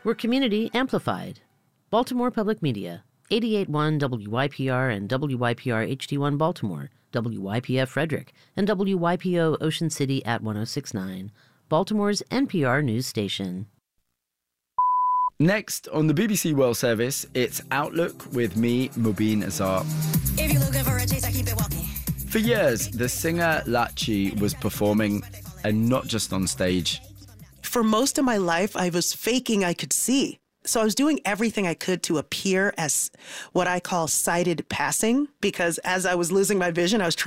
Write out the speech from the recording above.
We're community amplified. Baltimore Public Media, 88.1 WYPR and WYPR HD1 Baltimore, WYPF Frederick, and WYPO Ocean City at 106.9, Baltimore's NPR news station. Next, on the BBC World Service, it's Outlook with me, Mubin Azar. If you're looking for a chase, I keep it walking. For years, the singer Lachi was performing, and not just on stage. For most of my life, I was faking I could see. So I was doing everything I could to appear as what I call sighted passing, because as I was losing my vision, I was